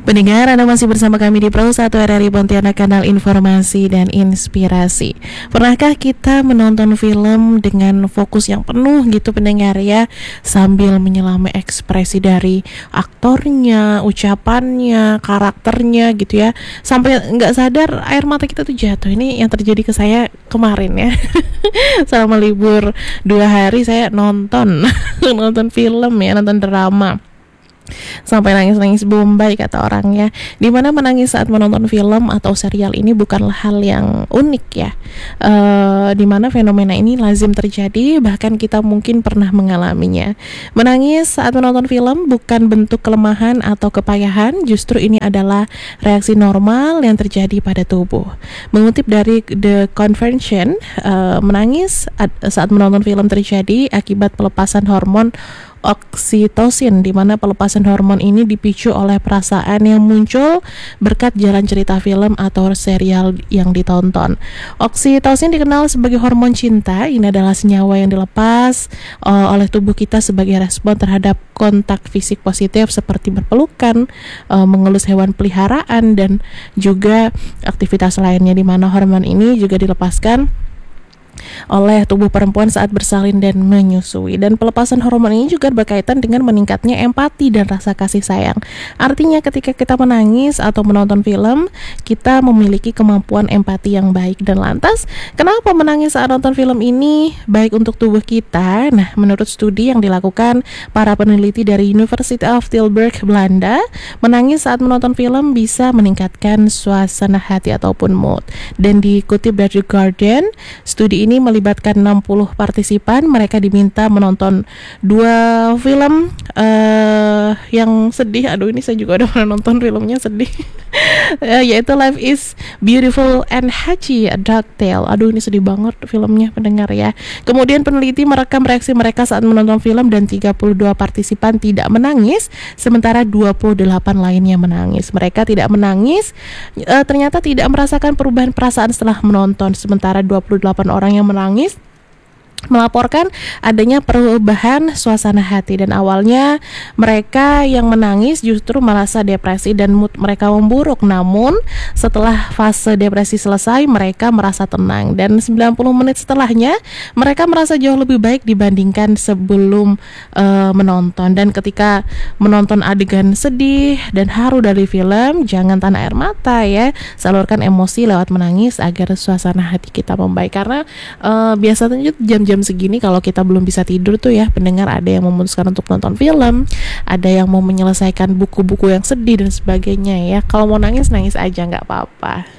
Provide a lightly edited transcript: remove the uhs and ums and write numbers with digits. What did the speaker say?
Pendengar, Anda masih bersama kami di Pro 1 RRI Pontianak, kanal informasi dan inspirasi. Pernahkah kita menonton film dengan fokus yang penuh gitu pendengar ya, sambil menyelami ekspresi dari aktornya, ucapannya, karakternya gitu ya, sampai nggak sadar air mata kita tuh jatuh. Ini yang terjadi ke saya kemarin ya. Selama libur 2 hari saya nonton nonton film ya, nonton drama sampai nangis-nangis Bombay kata orangnya. Dimana menangis saat menonton film atau serial ini bukanlah hal yang unik ya. Dimana fenomena ini lazim terjadi, bahkan kita mungkin pernah mengalaminya. Menangis saat menonton film bukan bentuk kelemahan atau kepayahan, justru ini adalah reaksi normal yang terjadi pada tubuh. Mengutip dari The Convention, menangis saat menonton film terjadi akibat pelepasan hormon oksitosin, di mana pelepasan hormon ini dipicu oleh perasaan yang muncul berkat jalan cerita film atau serial yang ditonton. Oksitosin dikenal sebagai hormon cinta. Ini adalah senyawa yang dilepas oleh tubuh kita sebagai respon terhadap kontak fisik positif seperti berpelukan, mengelus hewan peliharaan, dan juga aktivitas lainnya, di mana hormon ini juga dilepaskan oleh tubuh perempuan saat bersalin dan menyusui. Dan pelepasan hormon ini juga berkaitan dengan meningkatnya empati dan rasa kasih sayang. Artinya ketika kita menangis atau menonton film, kita memiliki kemampuan empati yang baik. Dan lantas, kenapa menangis saat nonton film ini baik untuk tubuh kita? Nah, menurut studi yang dilakukan para peneliti dari University of Tilburg, Belanda, menangis saat menonton film bisa meningkatkan suasana hati ataupun mood. Dan dikutip dari The Guardian, studi ini melibatkan 60 partisipan. Mereka diminta menonton 2 film yang sedih. Aduh, ini saya juga udah pernah nonton filmnya sedih. Yaitu Life is Beautiful and Hachi, A Dark Tale. Aduh, ini sedih banget filmnya pendengar ya. Kemudian peneliti merekam reaksi mereka saat menonton film dan 32 partisipan tidak menangis, sementara 28 lainnya menangis. Mereka tidak menangis, ternyata tidak merasakan perubahan perasaan setelah menonton, sementara 28 orang yang menangis melaporkan adanya perubahan suasana hati. Dan awalnya mereka yang menangis justru merasa depresi dan mood mereka memburuk. Namun setelah fase depresi selesai, mereka merasa tenang, dan 90 menit setelahnya mereka merasa jauh lebih baik dibandingkan sebelum menonton. Dan ketika menonton adegan sedih dan haru dari film, jangan tahan air mata ya, salurkan emosi lewat menangis agar suasana hati kita membaik. Karena biasanya jam segini kalau kita belum bisa tidur tuh ya pendengar, ada yang memutuskan untuk nonton film, ada yang mau menyelesaikan buku-buku yang sedih dan sebagainya ya. Kalau mau nangis, nangis aja, nggak apa-apa.